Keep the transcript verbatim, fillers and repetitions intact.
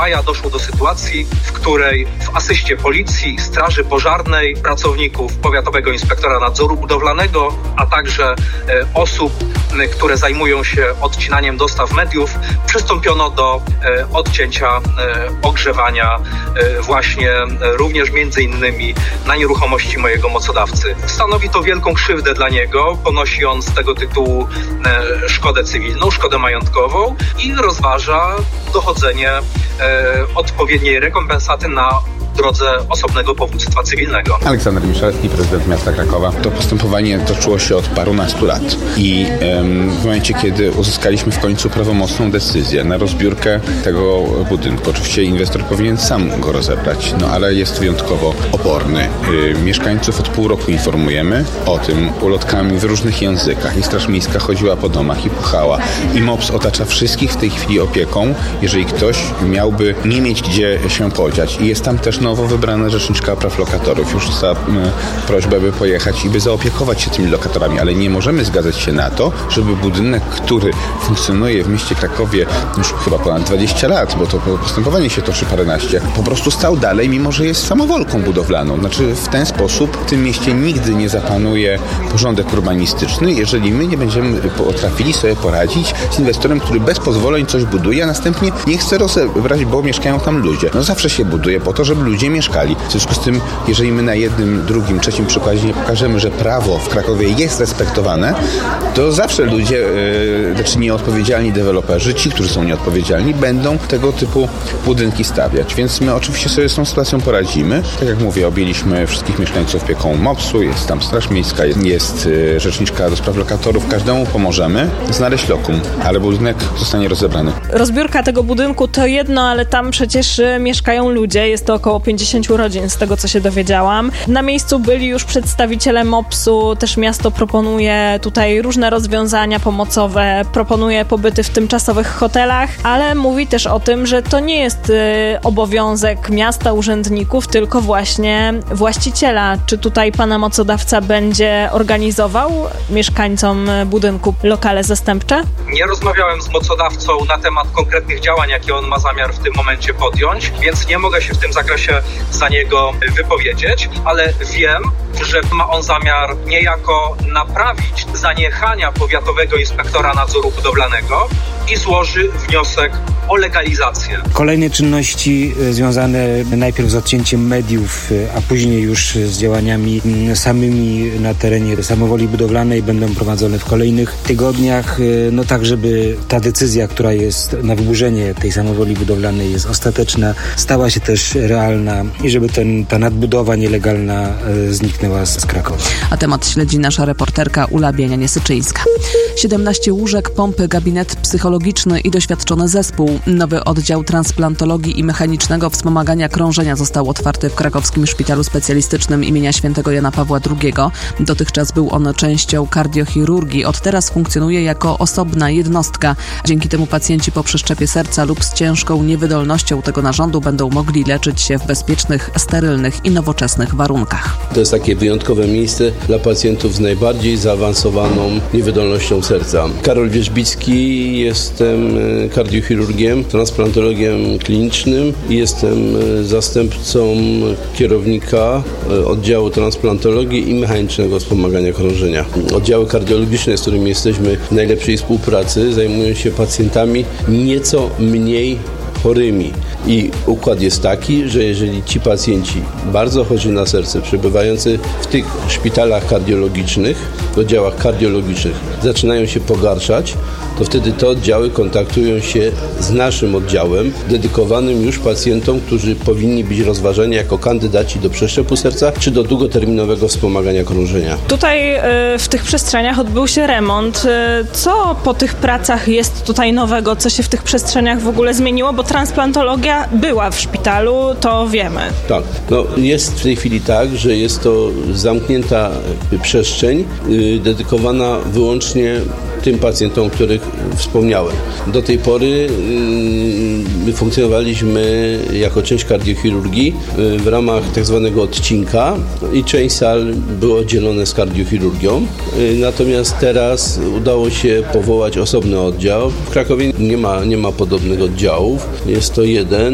maja doszło do sytuacji, w której w asyście policji, straży pożarnej, pracowników Powiatowego Inspektora Nadzoru Budowlanego, a także e, osób, e, które zajmują się odcinaniem dostaw mediów, przystąpiono do e, odcięcia e, ogrzewania e, właśnie e, również między innymi na nieruchomości mojego mocodawcy. Stanowi to wielką krzywdę dla niego, ponosi on z tego tytułu e, szkodę cywilną, szkodę majątkową i rozważa dochodzenie e, odpowiedniej rekompensaty na drodze osobnego powództwa cywilnego. Aleksander Miszalski, prezydent miasta Krakowa. To postępowanie toczyło się od parunastu lat i em, w momencie, kiedy uzyskaliśmy w końcu prawomocną decyzję na rozbiórkę tego budynku, oczywiście inwestor powinien sam go rozebrać, no ale jest wyjątkowo oporny. Y, mieszkańców od pół roku informujemy o tym ulotkami w różnych językach i Straż Miejska chodziła po domach i puchała i M O P S otacza wszystkich w tej chwili opieką, jeżeli ktoś miałby nie mieć gdzie się podziać i jest tam też nowo wybrana rzeczniczka praw lokatorów. Już dostała prośbę, by pojechać i by zaopiekować się tymi lokatorami, ale nie możemy zgadzać się na to, żeby budynek, który funkcjonuje w mieście Krakowie już chyba ponad dwadzieścia lat, bo to postępowanie się toczy paręnaście, po prostu stał dalej, mimo że jest samowolką budowlaną. Znaczy w ten sposób w tym mieście nigdy nie zapanuje porządek urbanistyczny, jeżeli my nie będziemy potrafili sobie poradzić z inwestorem, który bez pozwoleń coś buduje, a następnie nie chce rozebrać, bo mieszkają tam ludzie. No zawsze się buduje po to, żeby ludzie mieszkali. W związku z tym, jeżeli my na jednym, drugim, trzecim przykładzie nie pokażemy, że prawo w Krakowie jest respektowane, to zawsze ludzie, yy, znaczy nieodpowiedzialni deweloperzy, ci, którzy są nieodpowiedzialni, będą tego typu budynki stawiać. Więc my oczywiście sobie z tą sytuacją poradzimy. Tak jak mówię, objęliśmy wszystkich mieszkańców opieką M O P S-u, jest tam Straż Miejska, jest, jest yy, rzeczniczka do spraw lokatorów. Każdemu pomożemy znaleźć lokum, ale budynek zostanie rozebrany. Rozbiórka tego budynku to jedno, ale tam przecież mieszkają ludzie. Jest to około pięćdziesięciu rodzin, z tego co się dowiedziałam. Na miejscu byli już przedstawiciele M O P S-u, też miasto proponuje tutaj różne rozwiązania pomocowe, proponuje pobyty w tymczasowych hotelach, ale mówi też o tym, że to nie jest y, obowiązek miasta, urzędników, tylko właśnie właściciela. Czy tutaj pana mocodawca będzie organizował mieszkańcom budynku lokale zastępcze? Nie rozmawiałem z mocodawcą na temat konkretnych działań, jakie on ma zamiar w tym momencie podjąć, więc nie mogę się w tym zakresie za niego wypowiedzieć, ale wiem, że ma on zamiar niejako naprawić zaniechania Powiatowego Inspektora Nadzoru Budowlanego i złoży wniosek o legalizację. Kolejne czynności związane najpierw z odcięciem mediów, a później już z działaniami samymi na terenie samowoli budowlanej będą prowadzone w kolejnych tygodniach, no tak, żeby ta decyzja, która jest na wyburzenie tej samowoli budowlanej jest ostateczna, stała się też realna i żeby ten, ta nadbudowa nielegalna zniknęła z Krakowa. A temat śledzi nasza reporterka Ula Bienianie-Syczyńska. siedemnaście łóżek, pompy, gabinet psychologiczny i doświadczony zespół. Nowy oddział transplantologii i mechanicznego wspomagania krążenia został otwarty w krakowskim szpitalu specjalistycznym imienia świętego Jana Pawła drugiego. Dotychczas był on częścią kardiochirurgii. Od teraz funkcjonuje jako osobna jednostka. Dzięki temu pacjenci po przeszczepie serca lub z ciężką niewydolnością tego narządu będą mogli leczyć się w bezpiecznych, sterylnych i nowoczesnych warunkach. To jest takie wyjątkowe miejsce dla pacjentów z najbardziej zaawansowaną niewydolnością serca. Karol Wierzbicki, jestem kardiochirurgiem, transplantologiem klinicznym i jestem zastępcą kierownika oddziału transplantologii i mechanicznego wspomagania krążenia. Oddziały kardiologiczne, z którymi jesteśmy w najlepszej współpracy, zajmują się pacjentami nieco mniej chorymi. I układ jest taki, że jeżeli ci pacjenci bardzo chorzy na serce, przebywający w tych szpitalach kardiologicznych, oddziałach kardiologicznych, zaczynają się pogarszać, to wtedy te oddziały kontaktują się z naszym oddziałem, dedykowanym już pacjentom, którzy powinni być rozważani jako kandydaci do przeszczepu serca czy do długoterminowego wspomagania krążenia. Tutaj y, w tych przestrzeniach odbył się remont. Y, co po tych pracach jest tutaj nowego? Co się w tych przestrzeniach w ogóle zmieniło? Bo transplantologia była w szpitalu, to wiemy. Tak. No, jest w tej chwili tak, że jest to zamknięta przestrzeń y, dedykowana wyłącznie tym pacjentom, o których wspomniałem. Do tej pory my funkcjonowaliśmy jako część kardiochirurgii w ramach tak zwanego odcinka i część sal było oddzielone z kardiochirurgią. Natomiast teraz udało się powołać osobny oddział. W Krakowie nie ma, nie ma podobnych oddziałów. Jest to jeden.